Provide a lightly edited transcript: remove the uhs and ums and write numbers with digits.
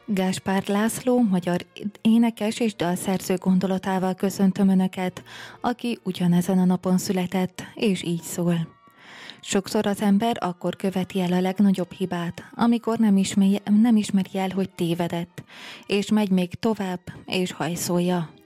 Gáspár László, magyar énekes és dalszerző gondolatával köszöntöm Önöket, aki ugyanezen a napon született, és így szól. Sokszor az ember akkor követi el a legnagyobb hibát, amikor nem ismeri el, hogy tévedett, és megy még tovább, és hajszolja.